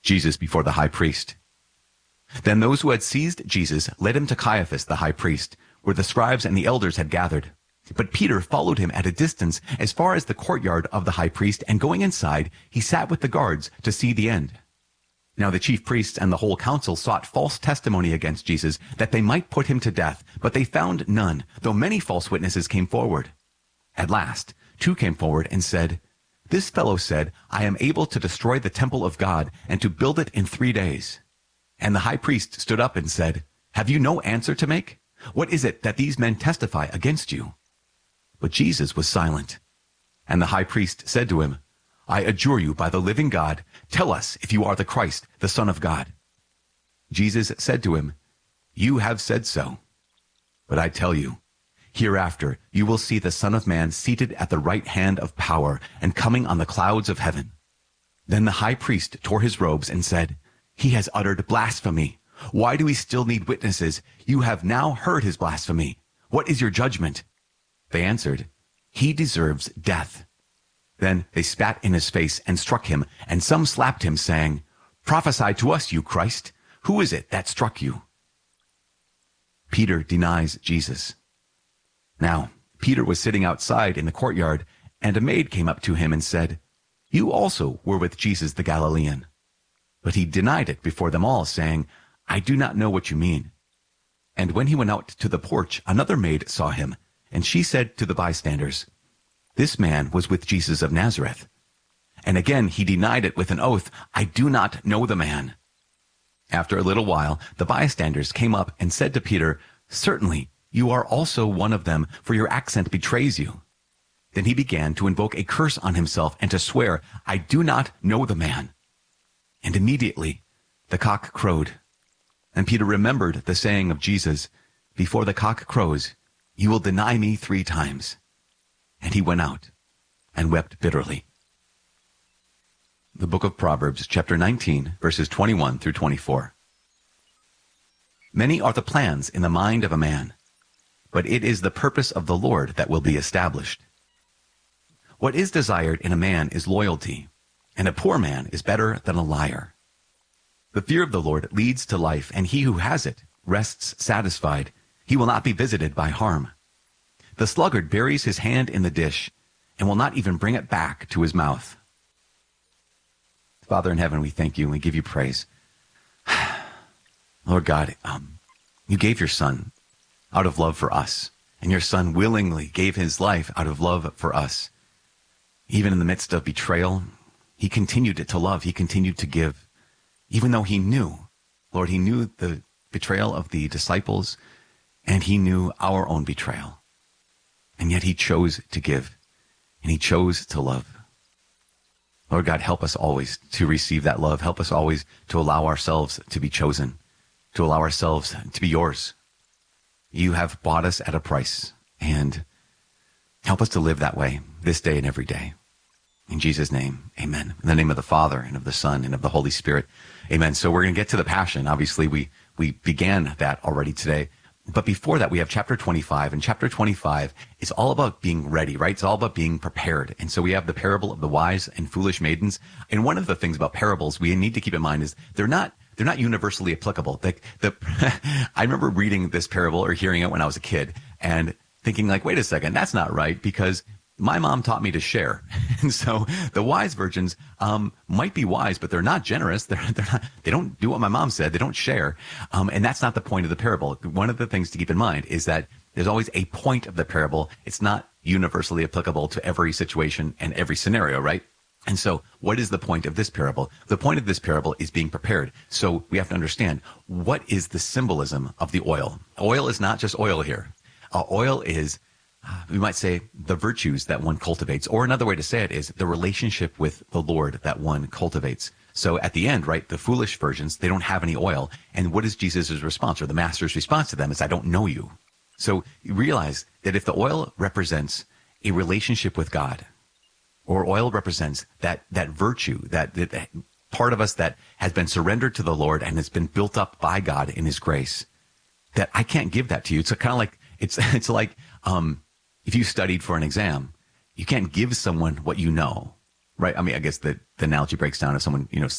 Jesus before the high priest. Then those who had seized Jesus led him to Caiaphas the high priest, where the scribes and the elders had gathered. But Peter followed him at a distance as far as the courtyard of the high priest, and going inside, he sat with the guards to see the end. Now the chief priests and the whole council sought false testimony against Jesus, that they might put him to death, but they found none, though many false witnesses came forward. At last, 2 came forward and said, "This fellow said, I am able to destroy the temple of God and to build it in 3 days." And the high priest stood up and said, "Have you no answer to make? What is it that these men testify against you?" But Jesus was silent. And the high priest said to him, "I adjure you by the living God, tell us if you are the Christ, the Son of God." Jesus said to him, "You have said so. But I tell you, hereafter you will see the Son of Man seated at the right hand of power and coming on the clouds of heaven." Then the high priest tore his robes and said, "He has uttered blasphemy. Why do we still need witnesses? You have now heard his blasphemy. What is your judgment?" They answered, "He deserves death." Then they spat in his face and struck him, and some slapped him, saying, "Prophesy to us, you Christ. Who is it that struck you?" Peter denies Jesus. Now, Peter was sitting outside in the courtyard, and a maid came up to him and said, "You also were with Jesus the Galilean." But he denied it before them all, saying, "I do not know what you mean." And when he went out to the porch, another maid saw him, and she said to the bystanders, "This man was with Jesus of Nazareth." And again he denied it with an oath, "I do not know the man." After a little while, the bystanders came up and said to Peter, "Certainly, you are also one of them, for your accent betrays you." Then he began to invoke a curse on himself and to swear, "I do not know the man." And immediately the cock crowed. And Peter remembered the saying of Jesus, "Before the cock crows, you will deny me 3 times." And he went out and wept bitterly. The book of Proverbs, chapter 19, verses 21 through 24. Many are the plans in the mind of a man, but it is the purpose of the Lord that will be established. What is desired in a man is loyalty, and a poor man is better than a liar. The fear of the Lord leads to life, and he who has it rests satisfied. He will not be visited by harm. The sluggard buries his hand in the dish and will not even bring it back to his mouth. Father in heaven, we thank you and we give you praise. Lord God, you gave your son out of love for us, and your son willingly gave his life out of love for us. Even in the midst of betrayal, he continued to love. He continued to give, even though he knew, Lord, he knew the betrayal of the disciples, and he knew our own betrayal. And yet he chose to give, and he chose to love. Lord God, help us always to receive that love. Help us always to allow ourselves to be chosen, to allow ourselves to be yours. You have bought us at a price, and help us to live that way this day and every day. In Jesus' name, amen. In the name of the Father, and of the Son, and of the Holy Spirit, amen. So we're going to get to the Passion. Obviously, we began that already today. But before that, we have chapter 25, and chapter 25 is all about being ready, right? It's all about being prepared. And so we have the parable of the wise and foolish maidens. And one of the things about parables we need to keep in mind is they're not universally applicable. I remember reading this parable or hearing it when I was a kid and thinking like, wait a second, that's not right, because my mom taught me to share. And so the wise virgins might be wise, but they're not generous. They don't do what my mom said. They don't share. And that's not the point of the parable. One of the things to keep in mind is that there's always a point of the parable. It's not universally applicable to every situation and every scenario, right? And so what is the point of this parable? The point of this parable is being prepared. So we have to understand, what is the symbolism of the oil? Oil is not just oil here. Oil is, we might say, the virtues that one cultivates, or another way to say it is the relationship with the Lord that one cultivates. So at the end, right, the foolish virgins, they don't have any oil. And what is Jesus' response, or the master's response to them is, I don't know you. So you realize that if the oil represents a relationship with God, or oil represents that virtue, that part of us that has been surrendered to the Lord and has been built up by God in his grace, that I can't give that to you. It's kind of like, it's like, if you studied for an exam, you can't give someone what you know, right? I mean, I guess the analogy breaks down if someone,